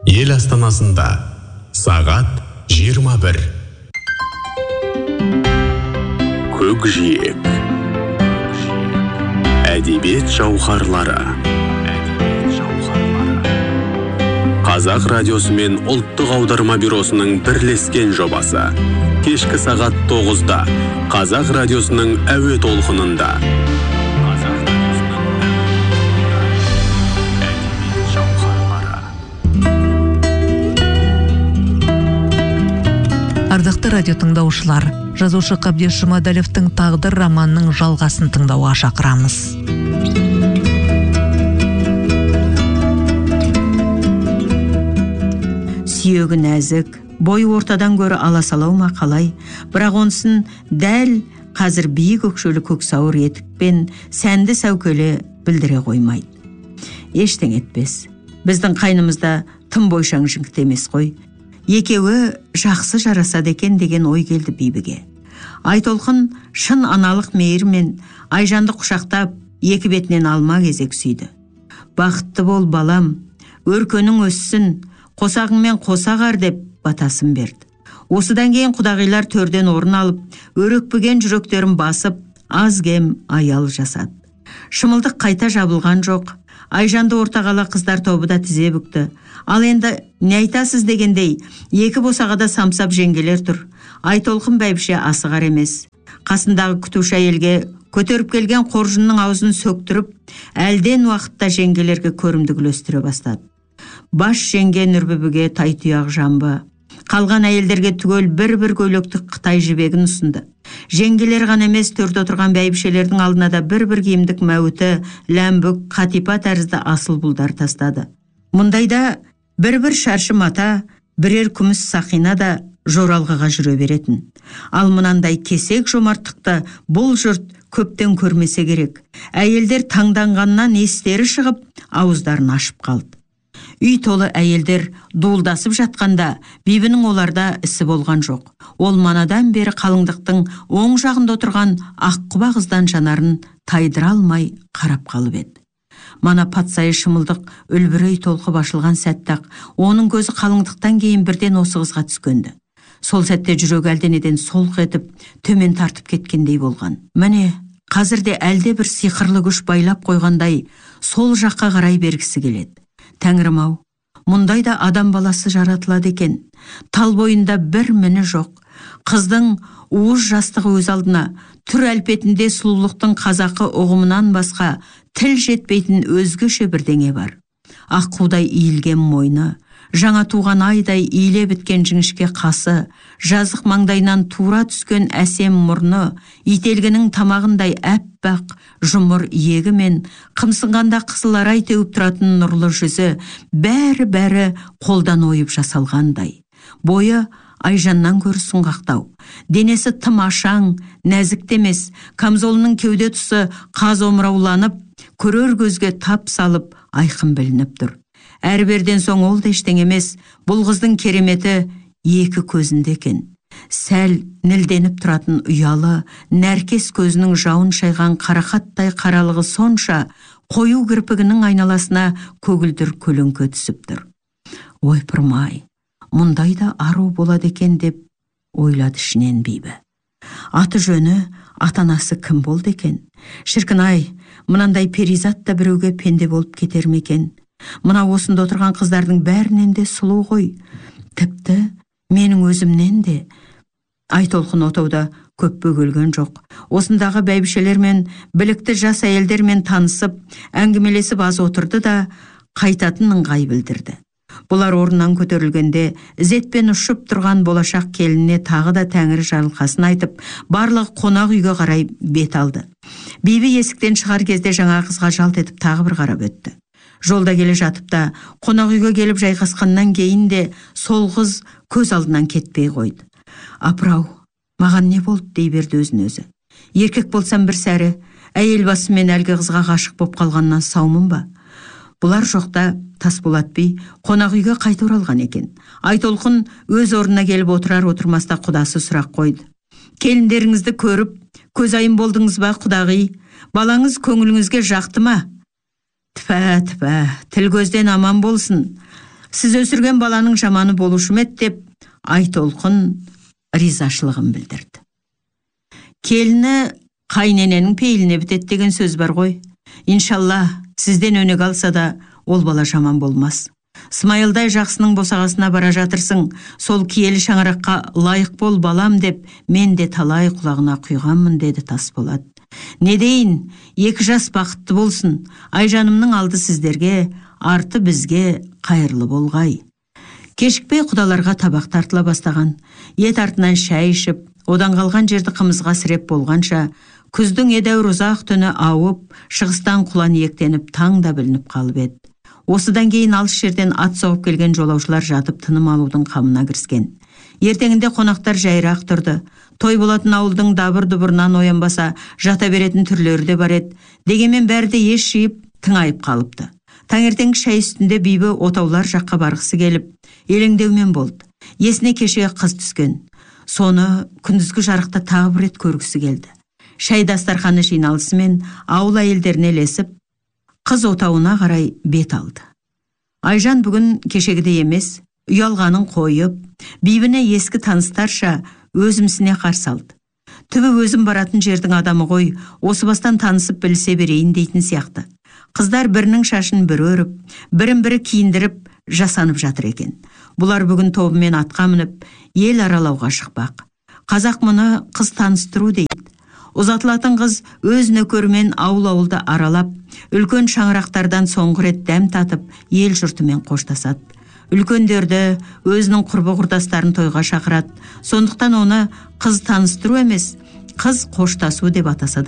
Ел астанасында сағат 21. Көкжиек. Әдебиет жауһарлары. Қазақ радиосы мен ұлттық аударма бюросының бірлескен жобасы. Кешкі сағат 9-да Қазақ радиосының әуе толқынында. Ардақты радио тыңдаушылар, жазушы Қабдеш Жұмадәлевтің «Тағдыр» романының жалғасын тыңдауға шақырамыз. Сүйегі нәзік, бойы ортадан гөрі аласалау ма қалай, бірақ онысын дәл қазір биік өкшелі көксауыр етікпен сәнді сәукеле білдіре қоймайды. Ештең етпес. Біздің қайнымызда тым бойшаң жігіт емес қой. Екеуі жақсы жарасады екен деген ой келді Бибіге. Айтолқын шын аналық мейірмен Айжанды құшақтап, екі бетінен алма кезек сүйді. Бақытты бол балам, өркөнің өссін, қосағыңмен қосағар деп батасын берді. Осыдан кейін құдағилар төрден орын алып, өрекпіген жүректерін басып, аз кем аял жасады. Шымылдық қайта жабылған жоқ. Айжанды ортағала қыздар тобы да тізе бүкті. Ал енді не айтасыз дегендей, екі босағада самсап жеңгелер тұр. Айтолқын бәйбіше асығар емес. Қасындағы күтуші әйелге көтеріп келген қоржынның аузын сөктіріп, әлден уақытта жеңгелерге көрімдік үлестіре бастады. Баш жеңге Нұрбүбіге тайтұяқ жамбы. Қалған әйелдерге түгел бір-бір көйлектік Қытай жібегін ұсынды. Жеңгелер ғана емес, төрде отырған бәйбішелердің алдына да бір-бір киімдік мәуіті, ләмбүк, қатипа тәрізді асыл бұлдар тастады. Мұндайда бір-бір шаршы мата, бірер күміс сақина да жоралғыға жүре беретін. Ал мынандай кесек жомарттықты бұл жұрт көптен көрмесе керек. Әйелдер таңданғаннан естері шығып, ауыздарын ашып қалды. Үй толы әйелдер дуылдасып жатқанда, Бибінің оларда ісі болған жоқ. Ол манадан бері қалыңдықтың оң жағында отырған аққұба қыздан жанарын тайдыра алмай қарап қалып еді. Мана патсайы шымылдық үлбірей толқып ашылған сәттақ, оның көзі қалыңдықтан кейін бірден осы қызға түскенді. Сол сәтте жүрегі әлденеден солқ етіп, төмен тартып кеткендей болған. Міне, қазірде әлде бір сиқырлы күш байлап қойғандай, сол жаққа қарай бергісі келеді. Тәңірім-ау, мұндай да адам баласы жаратылады екен. Тал бойында бір міні жоқ. Қыздың уыз жастығы өз алдына, түр әлпетінде сұлулықтың қазақы ұғымынан басқа тіл жетпейтін өзгеше бірдеңе бар. Аққудай иілген мойны, жаңа туған айдай иіле біткен жіңішке қасы, жазық маңдайынан тура түскен әсем мұрны, ителгінің тамағындай әппақ жұмыр иегі мен қымсынғанда қызыларай теуіп тұратын нұрлы жүзі, бәрі қолдан ойып жасалғандай. Бойы Айжаннан гөрі сұңғақтау, денесі тым ашаң, нәзік емес, камзолының кеуде тұсы қаз омырауланып, көрер көзге тап салып, айқын білініп тұр. Әрберден соң ол да ештеңе емес, бұл қыздың кереметі екі көзінде екен. Сәл нілденіп тұратын ұялы, нәркес көзінің жауын шайған қарақаттай қаралығы сонша, қою кірпігінің айналасына көгілдір көлеңке түсіп тұр. Ойпырмай, мұндай да ару болады екен деп ойлады ішінен Бибі. Аты жөні, атанасы кім болды екен? Шіркін-ай, мынандай перизат та біреуге пенде болып кетер ме екен? Мына осында отырған қыздардың бәрінен де сұлу ғой. Тіпті менің өзімнен де. Айтолқын отауда көп бөгелген жоқ. Осындағы бәйбішелер мен білікті жас әйелдермен танысып, әңгімелесіп аз отырды да қайтатын ыңғай білдірді. Бұлар орнынан көтерілгенде ізетпен ұшып тұрған болашақ келініне тағы да тәңірі жарылқасын айтып, барлығы қонақ үйге қарай бет алды. Бибі есіктен шығар кезде жаңа қызға жалт етіп тағы бір қарап өтті. Жолда келе жатып та, қонақ үйге келіп жайғасқаннан кейін де сол қыз көз алдынан кетпей қойды. Апырау, маған не болды дей берді өзін өзі. Еркек болсам бір сәрі, әйел басы мен әлгі қызға ғашық боп қалғаннан саумын ба? Бұлар жоқта Тасболат би қонақ үйге қайта оралған екен. Айтолқын өз орнына келіп отырар-отырмаста құдасы сұрақ қойды. Келіндеріңізді көріп, көзайым болдыңыз ба, құдағи? Балаңыз көңіліңізге жақты ма? Тіпә, тіл көзден аман болсын. Сіз өсірген баланың жаманы болушы ма еді деп Айтолқын ризашылығын білдірді. Келіні қайнененің пейіліне бітеді деген сөз бар ғой. Иншалла, сізден өнеге алса да ол бала жаман болмас. Смайылдай жақсының босағасына бара жатырсың, сол киелі шаңыраққа лайық бол балам деп мен де талай құлағына құйғанмын, деді Тасболат. Не дейін, 2 жас бақытты болсын, Айжанымның алды сіздерге, арты бізге қайырлы болғай. Кешікпей құдаларға табақ тартыла бастаған. Ет артынан шәй ішіп, одан қалған жерді қымызға сіреп болғанша, күздің едәуір ұзақ түні ауып, шығыстан құлан ектеніп, таң да білініп қалып еді. Осыдан кейін алыс жерден ат соғып келген жолаушылар жатып тыным алудың қамына кіріскен. Ертеңінде қонақтар жайырақ тұрды. Той болатын ауылдың дабыр-дұбырынан оянбаса, жата беретін түрлері де бар еді. Дегенмен бәрі де ес жиып, тыңайып қалыпты. Таңертеңгі шай үстінде Бибі отаулар жаққа барғысы келіп, елеңдеумен болды. Есіне кеше қыз түскен. Соны күндізгі жарықта тағы бір рет көргісі келді. Шай дастарханы жиналысымен ауыл әйелдеріне ілесіп, қыз отауына қарай бет алды. Айжан бүгін кешегідей емес, ұялғанын қойып, Бибіні ескі таныстарша өзімсіне қарсы алды. Түбі өзім баратын жердің адамы ғой, осы бастан танысып білісе берейін дейтін сияқты. Қыздар бірінің шашын бір өріп, бірін-бірі киіндіріп, жасанып жатыр екен. Бұлар бүгін тобымен атқа мініп, ел аралауға шықпақ. Қазақ мұны қыз таныстыру дейді. Ұзатылатын қыз өз нөкерімен ауыл-ауылды аралап, үлкен шаңырақтардан соңғы рет дәм татып, ел жұртымен қоштасады. Үлкендерді, өзінің құрбы-құрдастарын тойға шақырады. Сондықтан оны қыз таныстыру емес, қыз қоштасу деп атаса да